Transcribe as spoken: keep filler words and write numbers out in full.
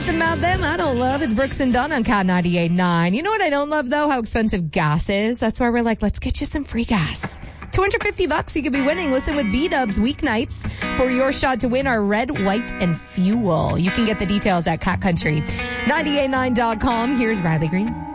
Nothing about them I don't love. It's Brooks and Dunn on Cat ninety-eight point nine. You know what I don't love, though? How expensive gas is. That's why we're like, let's get you some free gas. two hundred fifty bucks you could be winning. Listen with B-Dubs weeknights for your shot to win our red, white, and fuel. You can get the details at cat country ninety-eight point nine dot com. Here's Riley Green.